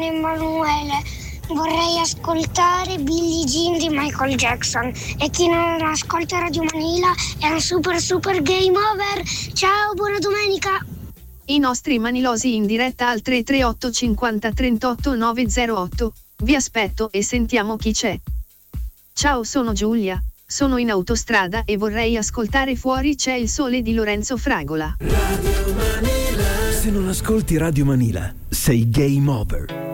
Emanuele. Vorrei ascoltare Billie Jean di Michael Jackson. E chi non ascolta Radio Manila è un super game over. Ciao, buona domenica. I nostri manilosi in diretta al 338 50 38 908. Vi aspetto e sentiamo chi c'è. Ciao, sono Giulia. Sono in autostrada e vorrei ascoltare Fuori c'è il sole di Lorenzo Fragola. Radio Manila. Se non ascolti Radio Manila, sei game over.